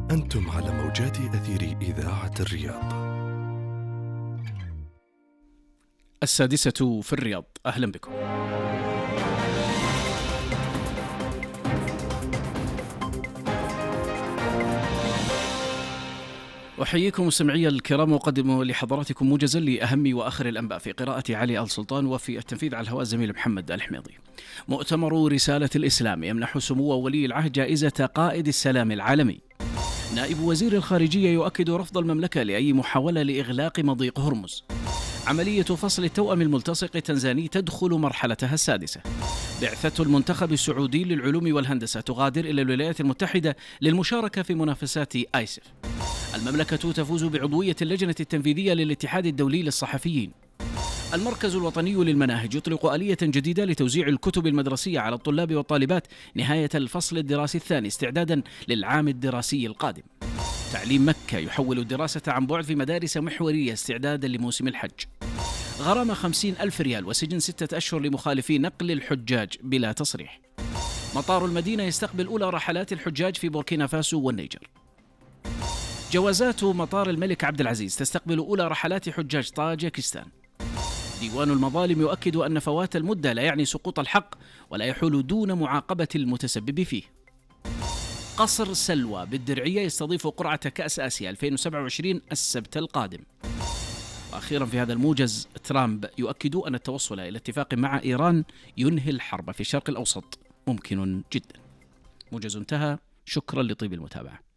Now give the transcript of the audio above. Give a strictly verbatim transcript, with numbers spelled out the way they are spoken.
أنتم على موجات أثير إذاعة الرياض. السادسة في الرياض، أهلا بكم. أحييكم مستمعي الكرام وأقدم لحضراتكم موجزا لأهم وآخر الأنباء في قراءة علي آل سلطان، وفي التنفيذ على الهواء الزميل محمد الحميضي. مؤتمر رسالة الإسلام يمنح سمو ولي العهد جائزة قائد السلام العالمي. نائب وزير الخارجية يؤكد رفض المملكة لأي محاولة لإغلاق مضيق هرمز. عملية فصل التوأم الملتصق التنزاني تدخل مرحلتها السادسة. بعثة المنتخب السعودي للعلوم والهندسة تغادر إلى الولايات المتحدة للمشاركة في منافسات آيسف. المملكة تفوز بعضوية اللجنة التنفيذية للاتحاد الدولي للصحفيين. المركز الوطني للمناهج يطلق آلية جديدة لتوزيع الكتب المدرسية على الطلاب والطالبات نهاية الفصل الدراسي الثاني استعدادا للعام الدراسي القادم. تعليم مكة يحول الدراسة عن بعد في مدارس محورية استعدادا لموسم الحج. غرامة خمسين ألف ريال وسجن ستة أشهر لمخالفي نقل الحجاج بلا تصريح. مطار المدينة يستقبل أولى رحلات الحجاج في بوركينا فاسو والنيجر. جوازات مطار الملك عبد العزيز تستقبل أولى رحلات حجاج طاجكستان. ديوان المظالم يؤكد أن فوات المدة لا يعني سقوط الحق ولا يحول دون معاقبة المتسبب فيه. قصر سلوى بالدرعية يستضيف قرعة كأس آسيا ألفين وسبعة وعشرين السبت القادم. وأخيرا في هذا الموجز، ترامب يؤكد أن التوصل إلى اتفاق مع إيران ينهي الحرب في الشرق الأوسط ممكن جدا. موجز انتهى، شكرا لطيب المتابعة.